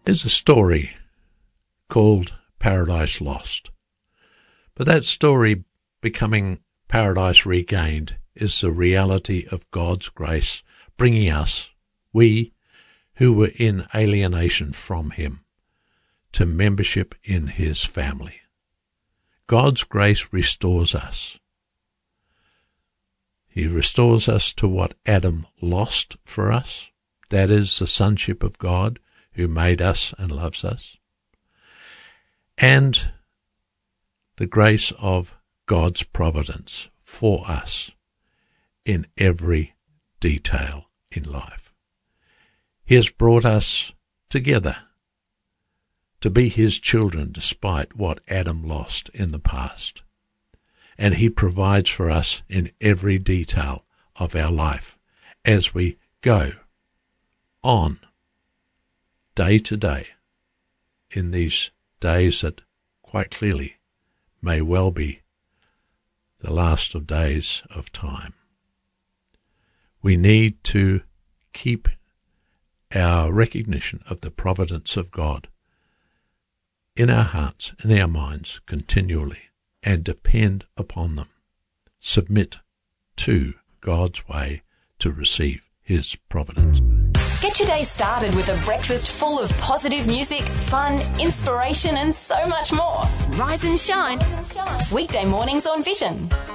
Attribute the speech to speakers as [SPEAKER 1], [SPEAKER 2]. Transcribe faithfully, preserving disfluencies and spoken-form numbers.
[SPEAKER 1] There's a story called Paradise Lost. But that story becoming Paradise Regained is the reality of God's grace bringing us, we who were in alienation from him, to membership in his family. God's grace restores us. He restores us to what Adam lost for us, that is the sonship of God who made us and loves us, and the grace of God's providence for us in every detail in life. He has brought us together to be his children despite what Adam lost in the past. And he provides for us in every detail of our life as we go on day to day in these days that quite clearly may well be the last of days of time. We need to keep our recognition of the providence of God in our hearts, in our minds continually, and depend upon them. Submit to God's way to receive his providence.
[SPEAKER 2] Get your day started with a breakfast full of positive music, fun, inspiration, and so much more. Rise and shine. Weekday mornings on Vision.